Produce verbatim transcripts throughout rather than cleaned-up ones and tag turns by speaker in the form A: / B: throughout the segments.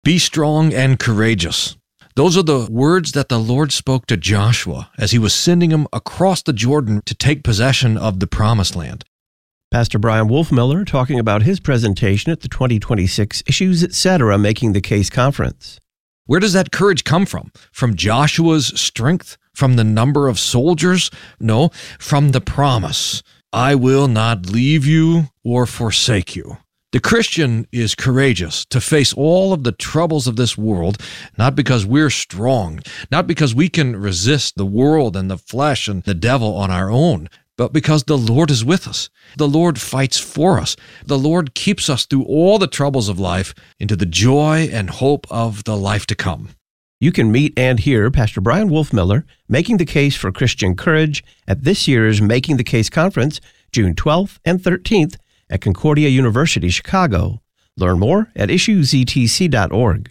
A: Be strong and courageous. Those are the words that the Lord spoke to Joshua as he was sending him across the Jordan to take possession of the Promised Land.
B: Pastor Brian Wolfmiller talking about his presentation at the twenty twenty-six Issues Etc. Making the Case Conference.
A: Where does that courage come from? From Joshua's strength? From the number of soldiers? No, from the promise. I will not leave you or forsake you. The Christian is courageous to face all of the troubles of this world, not because we're strong, not because we can resist the world and the flesh and the devil on our own, but because the Lord is with us. The Lord fights for us. The Lord keeps us through all the troubles of life into the joy and hope of the life to come.
B: You can meet and hear Pastor Brian Wolfmiller making the case for Christian courage at this year's Making the Case Conference, June twelfth and thirteenth at Concordia University, Chicago. Learn more at issues e t c dot org.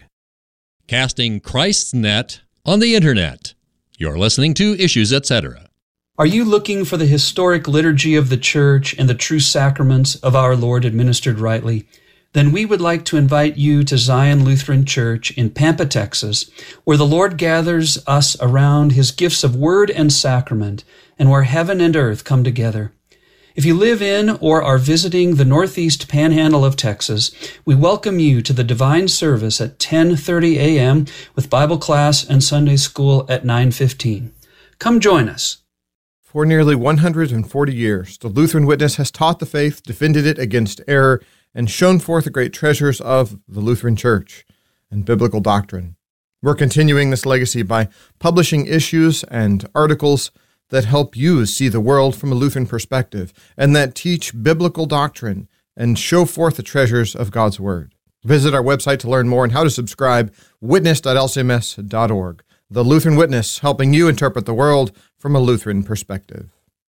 C: Casting Christ's net on the Internet. You're listening to Issues Etc.
D: Are you looking for the historic liturgy of the Church and the true sacraments of our Lord administered rightly? Then we would like to invite you to Zion Lutheran Church in Pampa, Texas, where the Lord gathers us around His gifts of word and sacrament, and where heaven and earth come together. If you live in or are visiting the northeast panhandle of Texas, we welcome you to the divine service at ten thirty a.m. with Bible class and Sunday school at nine fifteen. Come join us.
E: For nearly one hundred forty years, the Lutheran Witness has taught the faith, defended it against error, and shown forth the great treasures of the Lutheran Church and biblical doctrine. We're continuing this legacy by publishing issues and articles that help you see the world from a Lutheran perspective and that teach biblical doctrine and show forth the treasures of God's Word. Visit our website to learn more and how to subscribe, witness dot l c m s dot org. The Lutheran Witness, helping you interpret the world from a Lutheran perspective.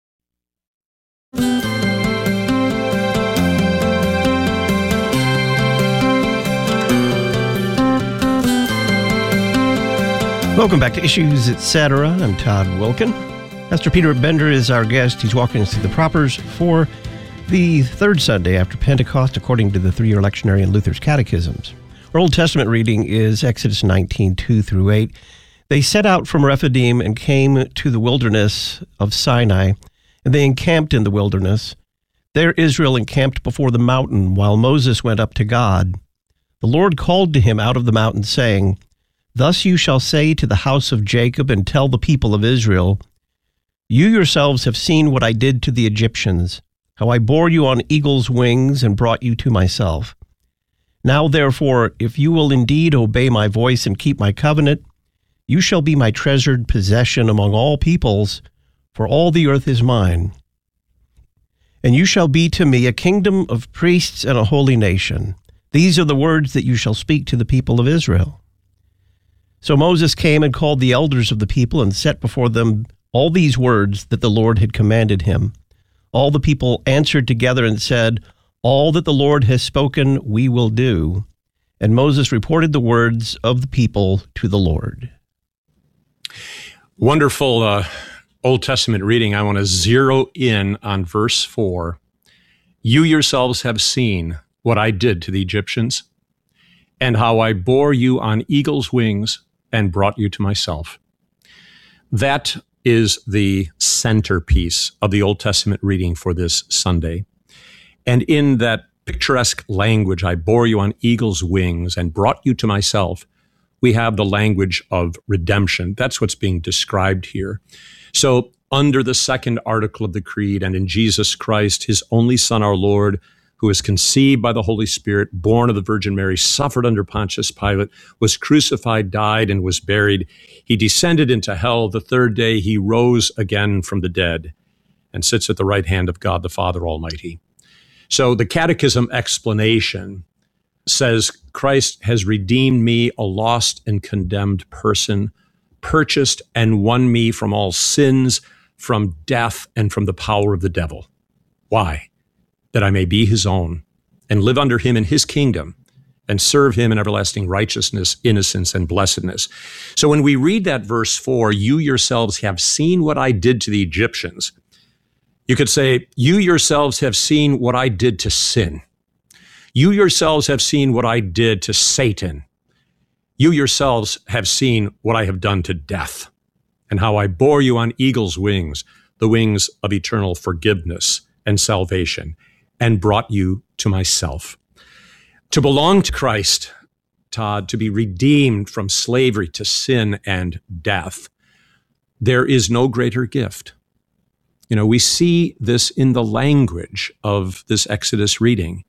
B: Welcome back to Issues Etc. I'm Todd Wilkin. Pastor Peter Bender is our guest. He's walking us through the propers for the third Sunday after Pentecost, according to the three-year lectionary in Luther's catechisms. Our Old Testament reading is Exodus nineteen, two through eight. They set out from Rephidim and came to the wilderness of Sinai, and they encamped in the wilderness. There Israel encamped before the mountain, while Moses went up to God. The Lord called to him out of the mountain, saying, Thus you shall say to the house of Jacob and tell the people of Israel, You yourselves have seen what I did to the Egyptians, how I bore you on eagle's wings and brought you to myself. Now therefore, if you will indeed obey my voice and keep my covenant, you shall be my treasured possession among all peoples, for all the earth is mine. And you shall be to me a kingdom of priests and a holy nation. These are the words that you shall speak to the people of Israel. So Moses came and called the elders of the people and set before them all these words that the Lord had commanded him. All the people answered together and said, All that the Lord has spoken, we will do. And Moses reported the words of the people to the Lord.
F: Wonderful uh, Old Testament reading. I want to zero in on verse four. You yourselves have seen what I did to the Egyptians, and how I bore you on eagle's wings and brought you to myself. That is the centerpiece of the Old Testament reading for this Sunday. And in that picturesque language, I bore you on eagle's wings and brought you to myself, we have the language of redemption. That's what's being described here. So under the second article of the Creed, and in Jesus Christ, his only Son, our Lord, who was conceived by the Holy Spirit, born of the Virgin Mary, suffered under Pontius Pilate, was crucified, died, and was buried. He descended into hell. The third day he rose again from the dead and sits at the right hand of God the Father Almighty. So the Catechism explanation says, Christ has redeemed me, a lost and condemned person, purchased and won me from all sins, from death, and from the power of the devil. Why? That I may be his own and live under him in his kingdom and serve him in everlasting righteousness, innocence, and blessedness. So when we read that verse four, you yourselves have seen what I did to the Egyptians. You could say, you yourselves have seen what I did to sin. You yourselves have seen what I did to Satan. You yourselves have seen what I have done to death, and how I bore you on eagle's wings, the wings of eternal forgiveness and salvation, and brought you to myself. To belong to Christ, Todd, to be redeemed from slavery to sin and death, there is no greater gift. You know, we see this in the language of this Exodus reading.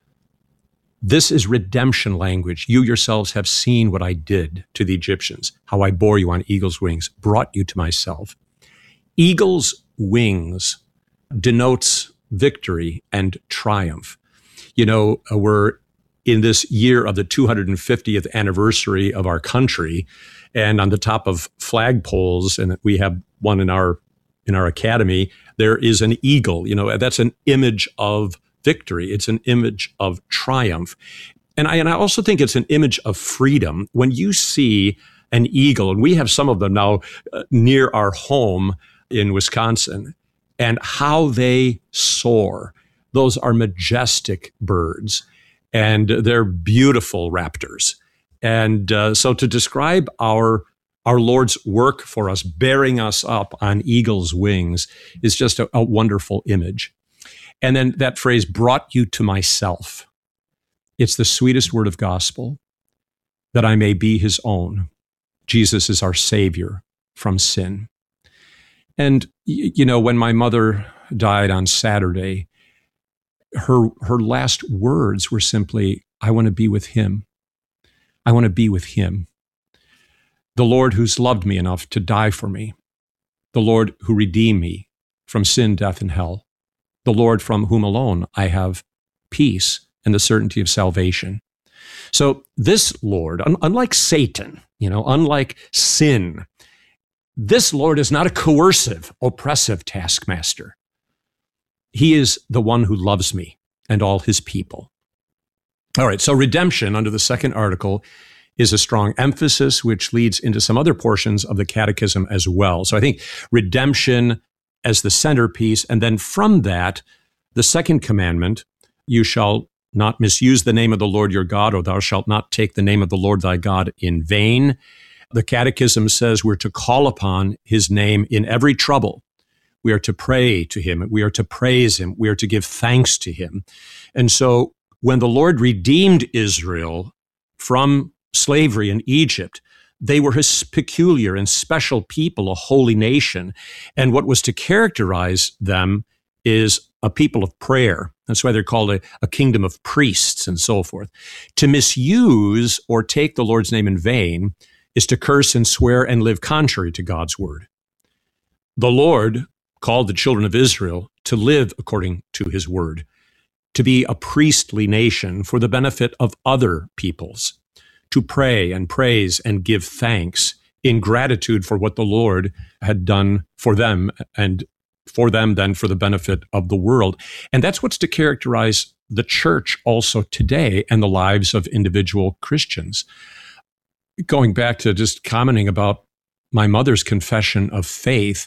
F: This is redemption language. You yourselves have seen what I did to the Egyptians, how I bore you on eagle's wings, brought you to myself. Eagle's wings denotes victory and triumph. You know, we're in this year of the two hundred fiftieth anniversary of our country, and on the top of flagpoles, and we have one in our in our academy, there is an eagle. You know, that's an image of victory. It's an image of triumph. And I, and I also think it's an image of freedom. When you see an eagle, and we have some of them now uh, near our home in Wisconsin, and how they soar. Those are majestic birds, and they're beautiful raptors. And uh, so to describe our our Lord's work for us, bearing us up on eagle's wings, is just a, a wonderful image. And then that phrase, brought you to myself. It's the sweetest word of gospel, that I may be his own. Jesus is our Savior from sin. And, you know, when my mother died on Saturday, her her last words were simply, I want to be with him. I want to be with him. The Lord who's loved me enough to die for me. The Lord who redeemed me from sin, death, and hell. The Lord from whom alone I have peace and the certainty of salvation. So this Lord, un- unlike Satan, you know, unlike sin, this Lord is not a coercive, oppressive taskmaster. He is the one who loves me and all his people. All right, so redemption under the second article is a strong emphasis, which leads into some other portions of the catechism as well. So I think redemption as the centerpiece, and then from that, the second commandment, you shall not misuse the name of the Lord your God, or thou shalt not take the name of the Lord thy God in vain. The catechism says we're to call upon his name in every trouble. We are to pray to him. We are to praise him. We are to give thanks to him. And so when the Lord redeemed Israel from slavery in Egypt, they were his peculiar and special people, a holy nation. And what was to characterize them is a people of prayer. That's why they're called a, a kingdom of priests and so forth. To misuse or take the Lord's name in vain is to curse and swear and live contrary to God's word. The Lord called the children of Israel to live according to his word, to be a priestly nation for the benefit of other peoples, to pray and praise and give thanks in gratitude for what the Lord had done for them, and for them then for the benefit of the world. And that's what's to characterize the church also today and the lives of individual Christians. Going back to just commenting about my mother's confession of faith,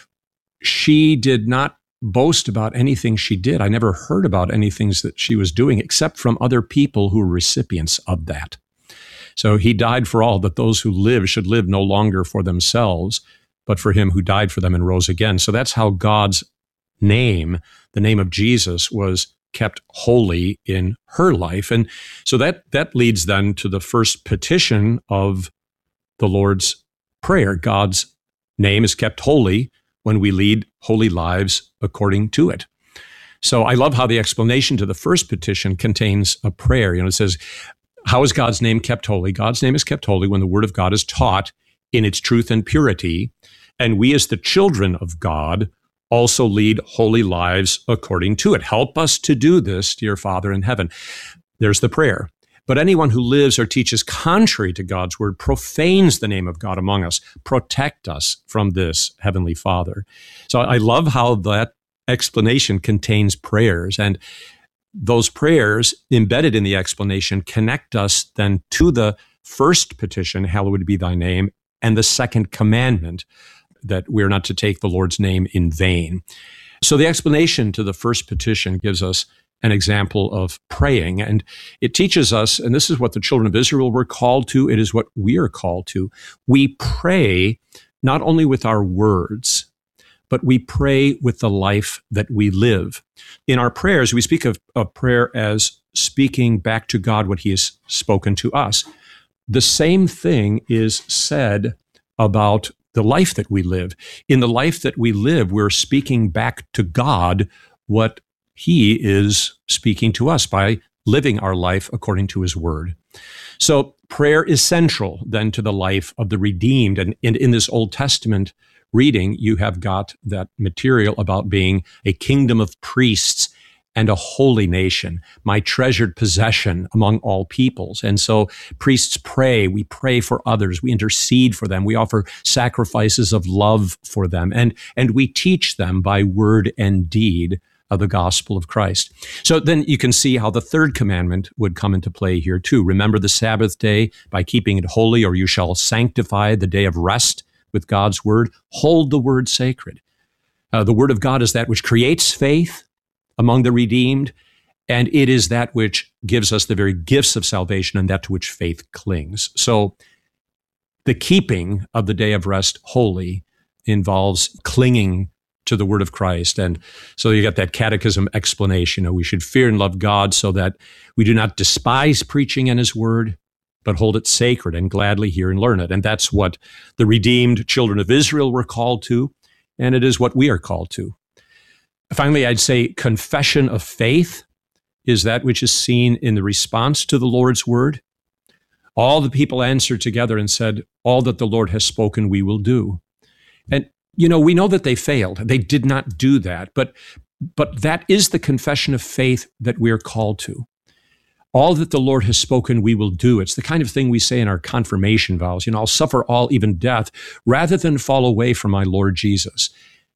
F: she did not boast about anything she did. I never heard about any things that she was doing except from other people who were recipients of that. So he died for all, that those who live should live no longer for themselves, but for him who died for them and rose again. So that's how God's name, the name of Jesus, was kept holy in her life. And so that, that leads then to the first petition of the Lord's Prayer. God's name is kept holy when we lead holy lives according to it. So I love how the explanation to the first petition contains a prayer. You know, it says, how is God's name kept holy? God's name is kept holy when the word of God is taught in its truth and purity, and we as the children of God also lead holy lives according to it. Help us to do this, dear Father in heaven. There's the prayer. But anyone who lives or teaches contrary to God's word profanes the name of God among us. Protect us from this, Heavenly Father. So I love how that explanation contains prayers, and those prayers embedded in the explanation connect us then to the first petition, hallowed be thy name, and the second commandment, that we're not to take the Lord's name in vain. So the explanation to the first petition gives us an example of praying. And it teaches us, and this is what the children of Israel were called to, it is what we are called to. We pray not only with our words, but we pray with the life that we live. In our prayers, we speak of, of prayer as speaking back to God what he has spoken to us. The same thing is said about the life that we live. In the life that we live, we're speaking back to God what he is speaking to us by living our life according to his word. So prayer is central then to the life of the redeemed. And in, in this Old Testament reading, you have got that material about being a kingdom of priests and a holy nation, my treasured possession among all peoples. And so priests pray, we pray for others, we intercede for them, we offer sacrifices of love for them, and, and we teach them by word and deed of the gospel of Christ. So then you can see how the third commandment would come into play here too. Remember the Sabbath day by keeping it holy, or you shall sanctify the day of rest with God's word. Hold the word sacred. Uh, the word of God is that which creates faith among the redeemed, and it is that which gives us the very gifts of salvation, and that to which faith clings. So the keeping of the day of rest holy involves clinging to the word of Christ. And so you got that catechism explanation. You know, we should fear and love God so that we do not despise preaching in his word, but hold it sacred and gladly hear and learn it. And that's what the redeemed children of Israel were called to, and it is what we are called to. Finally, I'd say confession of faith is that which is seen in the response to the Lord's word. All the people answered together and said, all that the Lord has spoken, we will do. And you know, we know that they failed. They did not do that, but but that is the confession of faith that we are called to. All that the Lord has spoken, we will do. It's the kind of thing we say in our confirmation vows. You know, I'll suffer all, even death, rather than fall away from my Lord Jesus.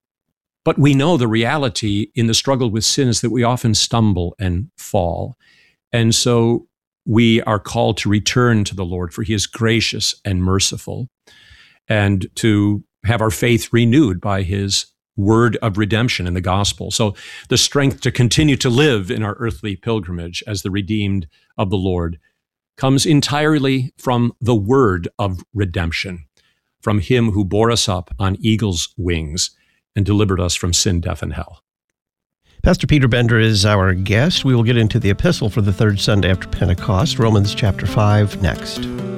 F: But we know the reality in the struggle with sin is that we often stumble and fall. And so we are called to return to the Lord, for he is gracious and merciful, and to have our faith renewed by his word of redemption in the gospel. So the strength to continue to live in our earthly pilgrimage as the redeemed of the Lord comes entirely from the word of redemption, from him who bore us up on eagle's wings and delivered us from sin, death, and hell.
B: Pastor Peter Bender is our guest. We will get into the epistle for the third Sunday after Pentecost, Romans chapter five, next.